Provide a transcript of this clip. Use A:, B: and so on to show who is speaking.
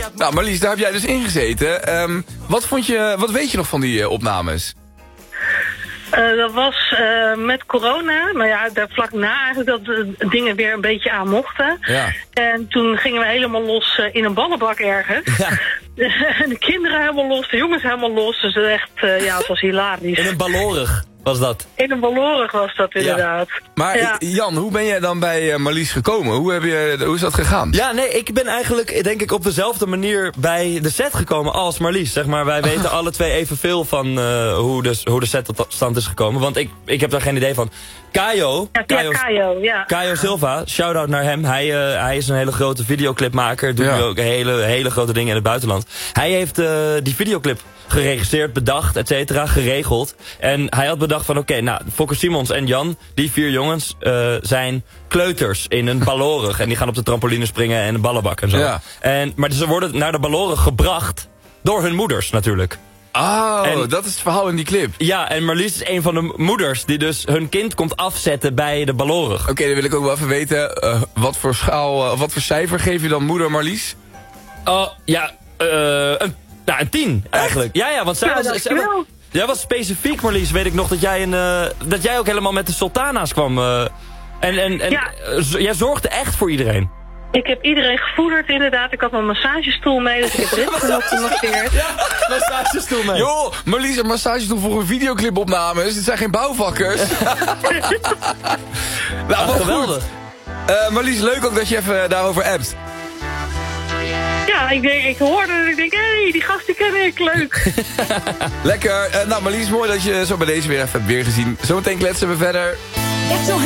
A: Nou Marlies, daar heb jij dus in gezeten. Wat weet je nog van die opnames?
B: Dat was met corona, maar ja, daar vlak na eigenlijk dat de dingen weer een beetje aan mochten.
A: Ja.
B: En toen gingen we helemaal los in een ballenbak ergens.
C: Ja.
B: En de kinderen helemaal los, de jongens helemaal los. Dus echt, het was hilarisch.
C: In een ballorig was dat.
B: In een ballorig was dat inderdaad.
A: Maar
B: ja.
A: Jan, hoe ben jij dan bij Marlies gekomen? Hoe is dat gegaan?
C: Ja, nee, ik ben eigenlijk, denk ik, op dezelfde manier bij de set gekomen als Marlies. Zeg maar, wij weten alle twee evenveel van hoe de set tot stand is gekomen. Want ik heb daar geen idee van. Kayo, Kayo Silva, shout-out naar hem. Hij is een hele grote videoclipmaker. Doet nu ook hele grote dingen in het buitenland. Hij heeft die videoclip geregisseerd, bedacht, et cetera, geregeld. En hij had bedacht van oké, Fokker Simons en Jan, die 4 jongens, zijn kleuters in een ballorig. En die gaan op de trampoline springen en een ballenbak en zo.
A: Ja.
C: Maar ze worden naar de ballorig gebracht door hun moeders natuurlijk.
A: Dat is het verhaal in die clip.
C: Ja, en Marlies is een van de moeders die dus hun kind komt afzetten bij de ballorig.
A: Oké, dan wil ik ook wel even weten, wat voor cijfer geef je dan moeder Marlies?
C: Een 10 eigenlijk. Ja, want jij was specifiek, Marlies, weet ik nog, dat jij ook helemaal met de sultana's kwam. Jij zorgde echt voor iedereen.
B: Ik heb iedereen gevoederd inderdaad. Ik had mijn massagestoel mee, dus ik heb erin gemasseerd.
C: Ja, massagestoel mee.
A: Joh, Marlies, een massagestoel voor een videoclipopnames. Dit zijn geen bouwvakkers.
C: Geweldig.
A: Marlies, leuk ook dat je even daarover appt.
B: Ja, ik hoorde en ik denk, hé, die gast die ken ik, leuk.
A: Lekker. Marlies, mooi dat je zo bij deze weer even hebt weergezien. Zometeen kletsen we verder.